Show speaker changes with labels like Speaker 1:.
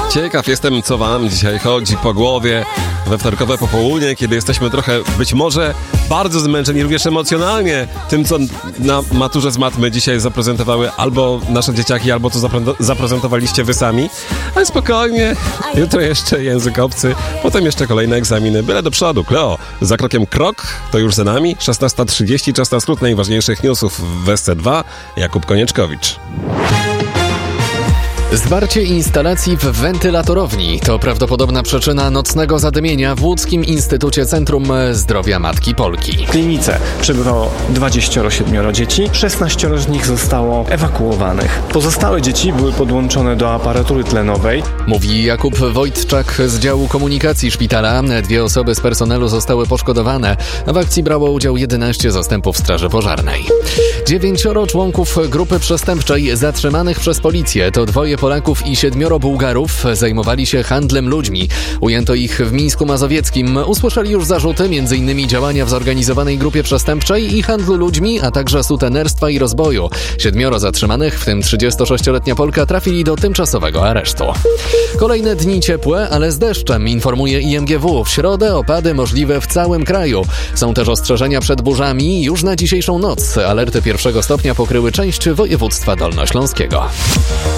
Speaker 1: Ciekaw jestem, co wam dzisiaj chodzi po głowie we wtorkowe popołudnie, kiedy jesteśmy trochę, być może, bardzo zmęczeni również emocjonalnie tym, co na maturze z matmy dzisiaj zaprezentowały albo nasze dzieciaki, albo co zaprezentowaliście wy sami. Ale spokojnie, jutro jeszcze język obcy, potem jeszcze kolejne egzaminy. Byle do przodu. Kleo, za krokiem krok, to już za nami. 16:30, czas na skrót najważniejszych newsów w SC2. Jakub Konieczkowicz.
Speaker 2: Zwarcie instalacji w wentylatorowni to prawdopodobna przyczyna nocnego zadymienia w Łódzkim Instytucie Centrum Zdrowia Matki Polki.
Speaker 3: W klinice przebywało 27 dzieci, 16 z nich zostało ewakuowanych. Pozostałe dzieci były podłączone do aparatury tlenowej.
Speaker 2: Mówi Jakub Wojtczak z działu komunikacji szpitala. 2 osoby z personelu zostały poszkodowane. W akcji brało udział 11 zastępów straży pożarnej. 9 członków grupy przestępczej zatrzymanych przez policję to 2 Polaków i 7 Bułgarów zajmowali się handlem ludźmi. Ujęto ich w Mińsku Mazowieckim. Usłyszeli już zarzuty m.in. działania w zorganizowanej grupie przestępczej i handlu ludźmi, a także sutenerstwa i rozboju. 7 zatrzymanych, w tym 36-letnia Polka, trafili do tymczasowego aresztu. Kolejne dni ciepłe, ale z deszczem, informuje IMGW. W środę opady możliwe w całym kraju. Są też ostrzeżenia przed burzami już na dzisiejszą noc. Alerty 1. stopnia pokryły część województwa dolnośląskiego.